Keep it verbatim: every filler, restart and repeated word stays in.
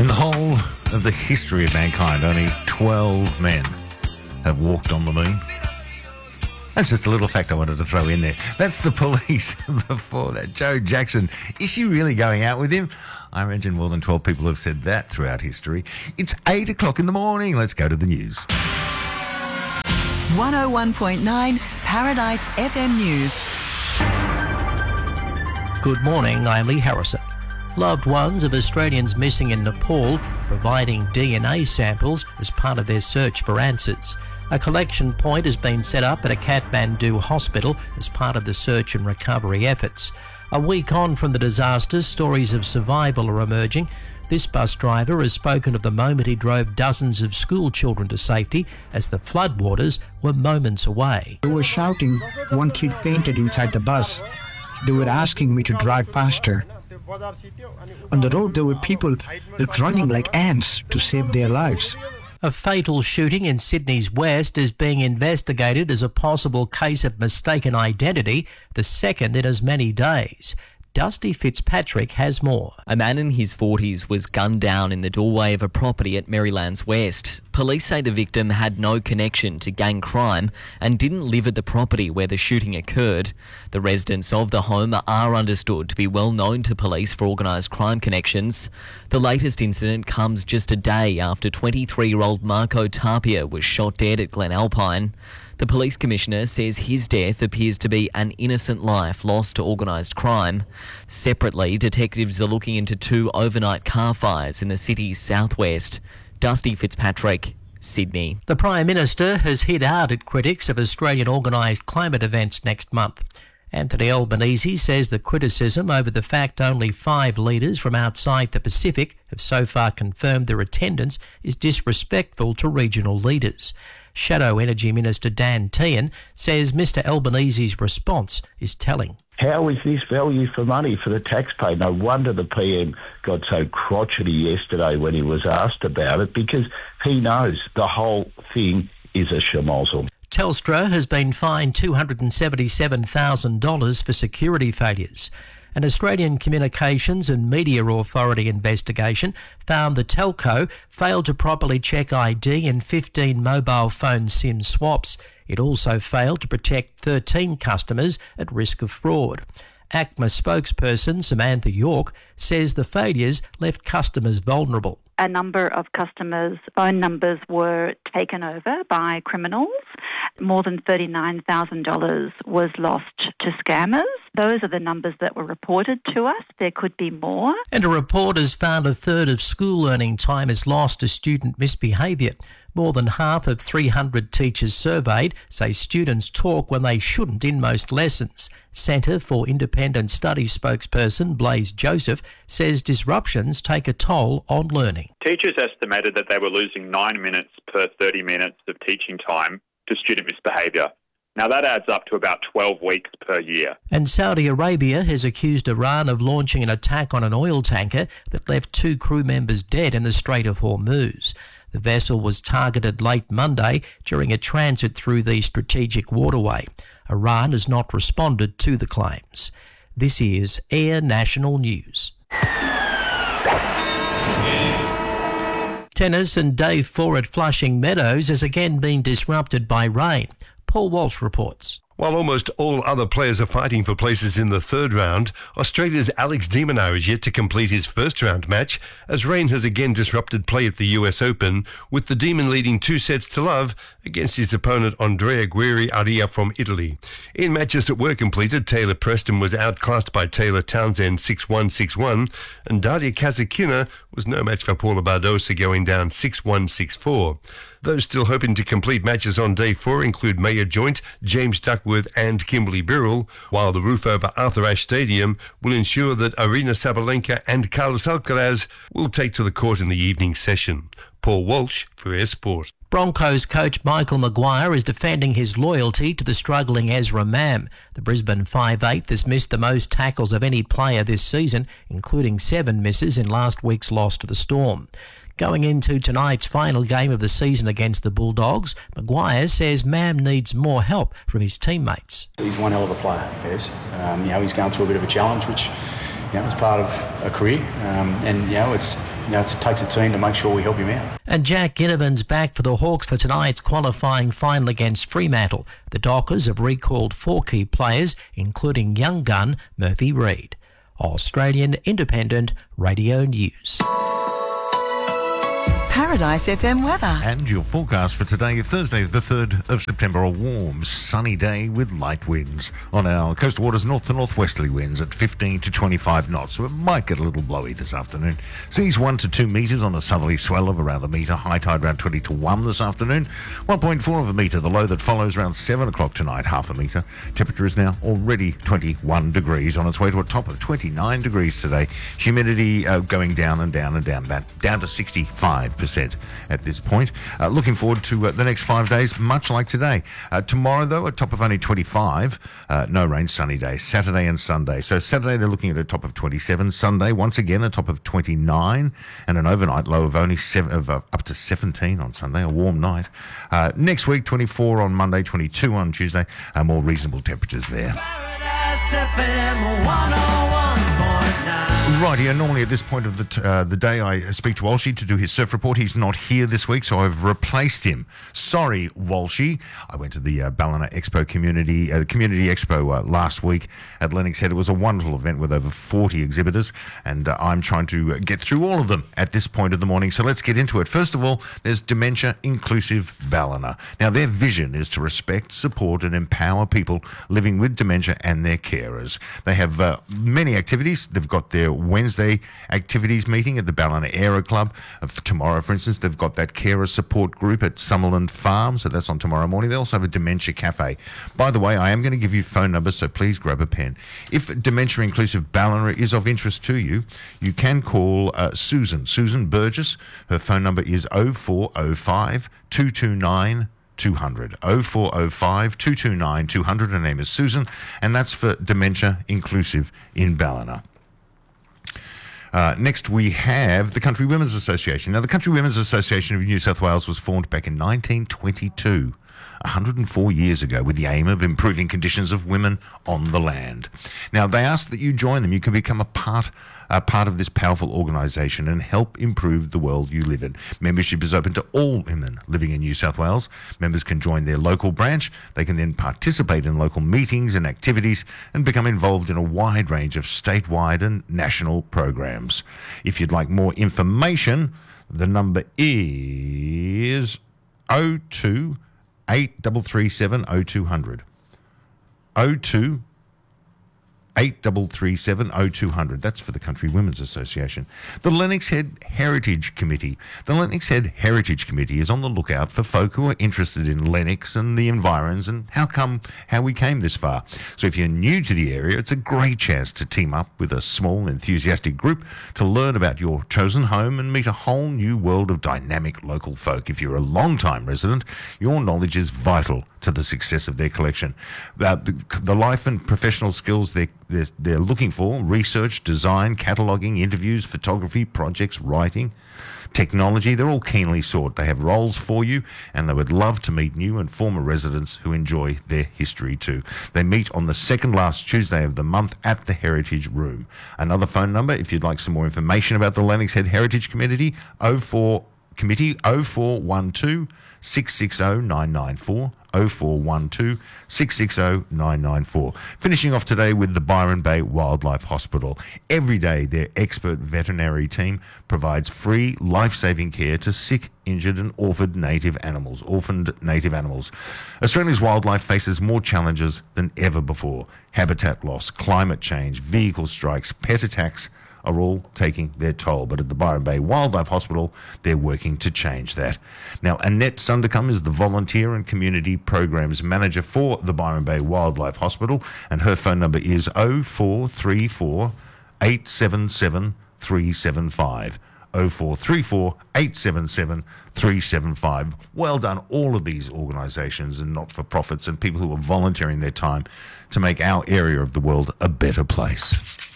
In the whole of the history of mankind, only twelve men have walked on the moon. That's just a little fact I wanted to throw in there. That's the Police. Before that, Joe Jackson. Is she really going out with him? I imagine more than twelve people have said that throughout history. It's eight o'clock in the morning. Let's go to the news. one oh one point nine Paradise F M News. Good morning, I'm Lee Harrison. Loved ones of Australians missing in Nepal providing D N A samples as part of their search for answers. A collection point has been set up at a Kathmandu hospital as part of the search and recovery efforts. A week on from the disaster, stories of survival are emerging. This bus driver has spoken of the moment he drove dozens of school children to safety as the floodwaters were moments away. They were shouting, one kid fainted inside the bus. They were asking me to drive faster. On the road, there were people running like ants to save their lives. A fatal shooting in Sydney's west is being investigated as a possible case of mistaken identity, the second in as many days. Dusty Fitzpatrick has more. A man in his forties was gunned down in the doorway of a property at Marylands West. Police say the victim had no connection to gang crime and didn't live at the property where the shooting occurred. The residents of the home are understood to be well known to police for organised crime connections. The latest incident comes just a day after twenty-three-year-old Marco Tapia was shot dead at Glen Alpine. The police commissioner says his death appears to be an innocent life lost to organised crime. Separately, detectives are looking into two overnight car fires in the city's southwest. Dusty Fitzpatrick, Sydney. The Prime Minister has hit out at critics of Australian organised climate events next month. Anthony Albanese says the criticism over the fact only five leaders from outside the Pacific have so far confirmed their attendance is disrespectful to regional leaders. Shadow Energy Minister Dan Tehan says Mr Albanese's response is telling. How is this value for money for the taxpayer? No wonder the P M got so crotchety yesterday when he was asked about it, because he knows the whole thing is a schmozzle. Telstra has been fined two hundred seventy-seven thousand dollars for security failures. An Australian Communications and Media Authority investigation found the telco failed to properly check I D in fifteen mobile phone SIM swaps. It also failed to protect thirteen customers at risk of fraud. A C M A spokesperson Samantha York says the failures left customers vulnerable. A number of customers' phone numbers were taken over by criminals. More than thirty-nine thousand dollars was lost to scammers. Those are the numbers that were reported to us. There could be more. And a report has found a third of school learning time is lost to student misbehaviour. More than half of three hundred teachers surveyed say students talk when they shouldn't in most lessons. Centre for Independent Studies spokesperson Blaise Joseph says disruptions take a toll on learning. Teachers estimated that they were losing nine minutes per thirty minutes of teaching time to student misbehaviour. Now that adds up to about twelve weeks per year. And Saudi Arabia has accused Iran of launching an attack on an oil tanker that left two crew members dead in the Strait of Hormuz. The vessel was targeted late Monday during a transit through the strategic waterway. Iran has not responded to the claims. This is Air National News. Tennis and day four at Flushing Meadows has again been disrupted by rain. Paul Walsh reports. While almost all other players are fighting for places in the third round, Australia's Alex de Minaur is yet to complete his first round match, as rain has again disrupted play at the U S Open, with the Demon leading two sets to love against his opponent Andrea Guerri Aria from Italy. In matches that were completed, Taylor Preston was outclassed by Taylor Townsend six one six one, and Daria Kasatkina was no match for Paula Badosa, going down six one six four. Those still hoping to complete matches on day four include Maya Joint, James Duckworth and Kimberly Birrell, while the roof over Arthur Ashe Stadium will ensure that Arina Sabalenka and Carlos Alcaraz will take to the court in the evening session. Paul Walsh for Air Sport. Broncos coach Michael Maguire is defending his loyalty to the struggling Ezra Mam. The Brisbane five eight has missed the most tackles of any player this season, including seven misses in last week's loss to the Storm. Going into tonight's final game of the season against the Bulldogs, Maguire says Mam needs more help from his teammates. He's one hell of a player, yes. Um, you know, he's going through a bit of a challenge, which you know, as part of a career, um, and you know, it's you know, it's, it takes a team to make sure we help him out. And Jack Ginnivan's back for the Hawks for tonight's qualifying final against Fremantle. The Dockers have recalled four key players, including young gun Murphy Reid. Australian Independent Radio News. Paradise F M weather. And your forecast for today, Thursday, the third of September, a warm, sunny day with light winds. On our coastal waters, north to northwesterly winds at fifteen to twenty-five knots, so it might get a little blowy this afternoon. Seas one to two metres on a southerly swell of around a metre. High tide around twenty to one this afternoon. one point four of a metre. The low that follows around seven o'clock tonight, half a metre. Temperature is now already twenty-one degrees, on its way to a top of twenty-nine degrees today. Humidity uh, going down and down and down, that down to sixty-five percent. At this point. Uh, looking forward to uh, the next five days, much like today. Uh, tomorrow, though, a top of only twenty-five. Uh, no rain, sunny day. Saturday and Sunday. So Saturday, they're looking at a top of twenty-seven. Sunday, once again, a top of twenty-nine. And an overnight low of only seven, of, uh, up to seventeen on Sunday, a warm night. Uh, next week, twenty-four on Monday, twenty-two on Tuesday. Uh, more reasonable temperatures there. Paradise F M one oh one point nine. Rightio, normally at this point of the t- uh, the day I speak to Walshy to do his surf report. He's not here this week, so I've replaced him. Sorry, Walshy. I went to the uh, Ballina Expo Community uh, Community Expo uh, last week at Lennox Head. It was a wonderful event with over forty exhibitors, and uh, I'm trying to uh, get through all of them at this point of the morning. So let's get into it. First of all, there's Dementia Inclusive Ballina. Now, their vision is to respect, support, and empower people living with dementia and their carers. They have uh, many activities. They've got their Wednesday activities meeting at the Ballina Aero Club. Uh, for tomorrow, for instance, they've got that carer support group at Summerland Farm, so that's on tomorrow morning. They also have a dementia cafe. By the way, I am going to give you phone numbers, so please grab a pen. If Dementia Inclusive Ballina is of interest to you, you can call uh, Susan, Susan Burgess. Her phone number is oh four oh five, two two nine, two hundred. oh four oh five, two two nine, two hundred. Her name is Susan, and that's for Dementia Inclusive in Ballina. Uh, next, we have the Country Women's Association. Now, the Country Women's Association of New South Wales was formed back in nineteen twenty-two, one hundred four years ago, with the aim of improving conditions of women on the land. Now, they ask that you join them. You can become a part a part of this powerful organisation and help improve the world you live in. Membership is open to all women living in New South Wales. Members can join their local branch. They can then participate in local meetings and activities and become involved in a wide range of statewide and national programs. If you'd like more information, the number is oh two eight three three seven oh two hundred. oh two eight three three seven oh two hundred. That's for the Country Women's Association. The Lennox Head Heritage Committee. The Lennox Head Heritage Committee is on the lookout for folk who are interested in Lennox and the environs and how come how we came this far. So if you're new to the area, it's a great chance to team up with a small, enthusiastic group to learn about your chosen home and meet a whole new world of dynamic local folk. If you're a long-time resident, your knowledge is vital to the success of their collection. Uh, the, the life and professional skills they're, they're, they're looking for: research, design, cataloguing, interviews, photography, projects, writing, technology. They're all keenly sought. They have roles for you, and they would love to meet new and former residents who enjoy their history too. They meet on the second last Tuesday of the month at the Heritage Room. Another phone number, if you'd like some more information about the Lennox Head Heritage Committee, oh four Committee oh four one two, six six oh, nine nine four, oh four one two, six six oh, nine nine four. Finishing off today with the Byron Bay Wildlife Hospital. Every day, their expert veterinary team provides free life-saving care to sick, injured and orphaned native animals. Orphaned native animals. Australia's wildlife faces more challenges than ever before. Habitat loss, climate change, vehicle strikes, pet attacks are all taking their toll. But at the Byron Bay Wildlife Hospital, they're working to change that. Now, Annette Sundercombe is the Volunteer and Community Programs Manager for the Byron Bay Wildlife Hospital, and her phone number is oh four three four, eight seven seven, three seven five. oh four three four, eight seven seven, three seven five. Well done, all of these organisations and not-for-profits and people who are volunteering their time to make our area of the world a better place.